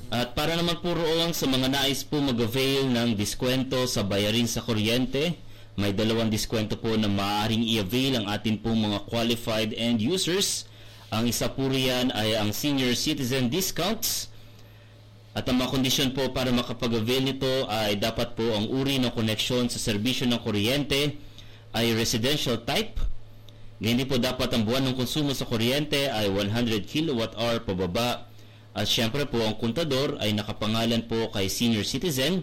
At para naman po roon sa mga nais po mag-avail ng diskwento sa bayarin sa kuryente, may dalawang diskwento po na maaaring i-avail ang atin pong mga qualified end users. Ang isa po riyan ay ang senior citizen discounts. At ang mga kondisyon po para makapag-avail nito ay dapat po ang uri ng koneksyon sa serbisyo ng kuryente ay residential type. Ganyan po dapat ang buwan ng konsumo sa kuryente ay 100 kWh pababa. At syempre po ang kontador ay nakapangalan po kay senior citizen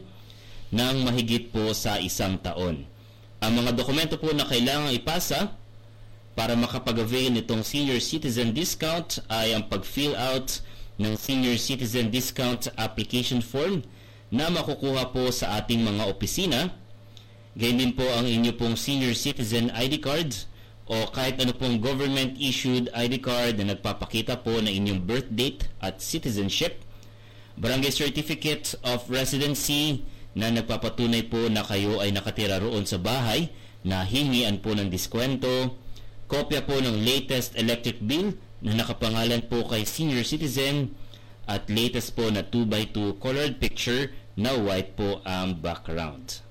ng mahigit po sa 1 taon. Ang mga dokumento po na kailangang ipasa para makapag-avail nitong senior citizen discount ay ang pag-fill out ng senior citizen discount application form na makukuha po sa ating mga opisina. Ganyan din po ang inyo pong senior citizen ID card o kahit ano pong government-issued ID card na nagpapakita po na inyong birth date at citizenship, barangay certificate of residency na nagpapatunay po na kayo ay nakatira roon sa bahay na hingian po ng diskwento, kopya po ng latest electric bill na nakapangalan po kay senior citizen, at latest po na 2x2 colored picture na white po ang background.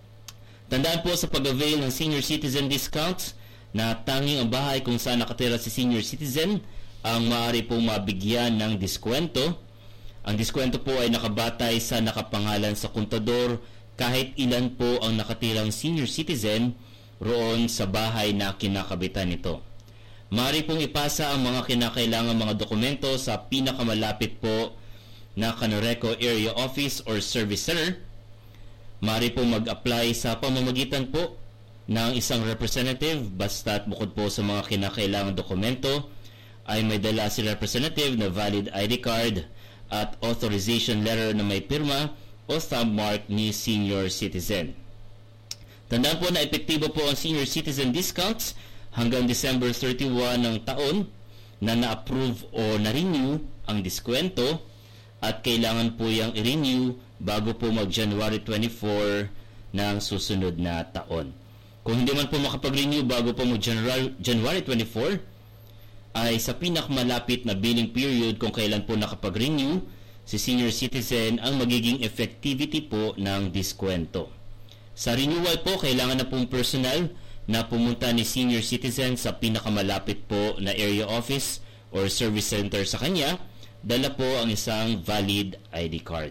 Tandaan po sa pag-avail ng senior citizen discounts na tanging ang bahay kung saan nakatira si senior citizen ang maaari pong mabigyan ng diskwento. Ang diskwento po ay nakabatay sa nakapangalan sa kontador kahit ilan po ang nakatirang senior citizen roon sa bahay na kinakabitan nito. Maaari pong ipasa ang mga kinakailangang mga dokumento sa pinakamalapit po na Canoreco Area Office or Service Center. Maaari pong mag-apply sa pamamagitan po ng isang representative basta't bukod po sa mga kinakailangang dokumento ay may dala si representative na valid ID card at authorization letter na may pirma o thumb mark ni senior citizen. Tandaan po na epektibo po ang senior citizen discounts hanggang December 31 ng taon na na-approve o na-renew ang diskwento at kailangan po yung i-renew bago po mag-January 24 ng susunod na taon. Kung hindi man po makapag-renew bago po mag-January 24, ay sa pinakamalapit na billing period kung kailan po nakapag-renew si senior citizen ang magiging effectivity po ng diskwento. Sa renewal po, kailangan na pong personal na pumunta ni senior citizen sa pinakamalapit po na area office or service center sa kanya, dala po ang isang valid ID card.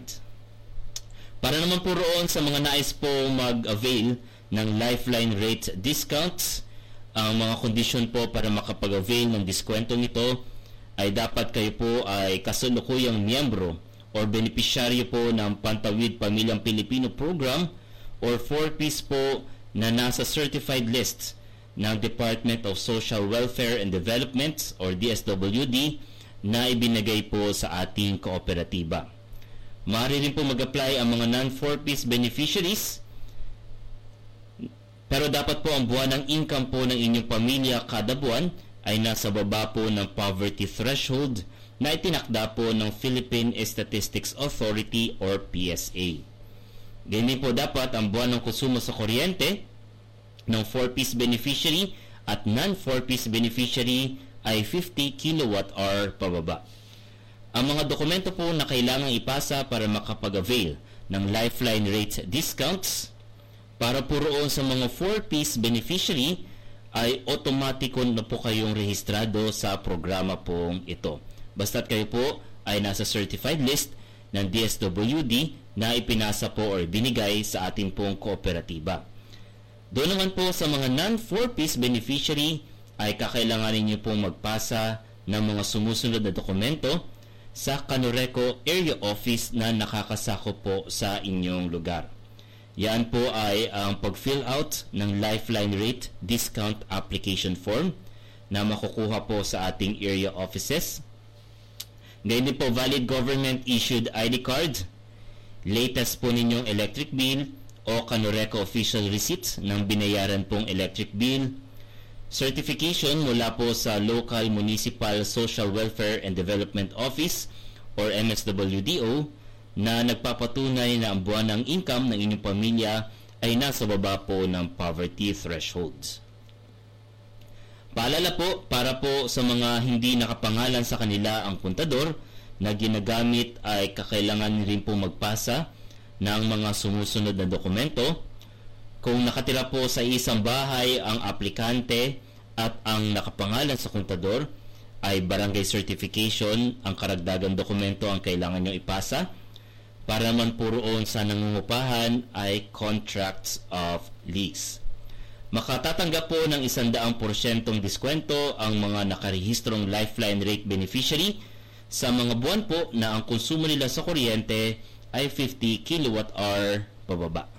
Para naman po roon sa mga nais po mag-avail ng lifeline rate discounts, ang mga kondisyon po para makapag-avail ng diskwentong ito ay dapat kayo po ay kasalukuyang miyembro o benepisyaryo po ng Pantawid Pamilyang Pilipino Program or 4-piece po na nasa certified list ng Department of Social Welfare and Development or DSWD na ibinigay po sa ating kooperatiba. Maaari rin po mag-apply ang mga non-4-piece beneficiaries, pero dapat po ang buwan ng income po ng inyong pamilya kada buwan ay nasa baba po ng poverty threshold na itinakda po ng Philippine Statistics Authority or PSA. Ganyan po dapat ang buwan ng konsumo sa kuryente ng 4-piece beneficiary at non-4-piece beneficiary ay 50 kWh pababa. Ang mga dokumento po na kailangang ipasa para makapag-avail ng lifeline rate discounts para po roon sa mga 4-piece beneficiary ay automatiko na po kayong rehistrado sa programa pong ito. Basta't kayo po ay nasa certified list ng DSWD na ipinasa po o binigay sa ating pong kooperatiba. Doon naman po sa mga non-4-piece beneficiary ay kakailanganin niyo pong magpasa ng mga sumusunod na dokumento sa Canoreco Area Office na nakakasakop po sa inyong lugar. Yan po ay ang pag-fill out ng Lifeline Rate Discount Application Form na makukuha po sa ating area offices. Ngayon din po valid government-issued ID card, latest po ninyong electric bill o Canoreco official receipt ng binayaran pong electric bill, certification mula po sa Local Municipal Social Welfare and Development Office or MSWDO na nagpapatunay na ang buwan ng income ng inyong pamilya ay nasa baba po ng poverty thresholds. Paalala po, para po sa mga hindi nakapangalan sa kanila ang kontador, na ginagamit ay kakailangan rin po magpasa ng mga sumusunod na dokumento. Kung nakatira po sa isang bahay ang aplikante at ang nakapangalan sa kontador, ay barangay certification ang karagdagang dokumento ang kailangan nyo ipasa. Para naman po roon sa nangungupahan ay contracts of lease. Makatatanggap po ng 100% diskwento ang mga nakarehistrong Lifeline Rate beneficiary sa mga buwan po na ang konsumo nila sa kuryente ay 50 kWh pababa.